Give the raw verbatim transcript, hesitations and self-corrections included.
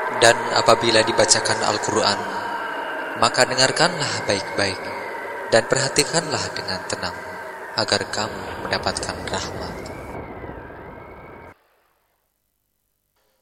Dan apabila dibacakan Al-Quran, maka dengarkanlah baik-baik dan perhatikanlah dengan tenang, agar kamu mendapatkan rahmat.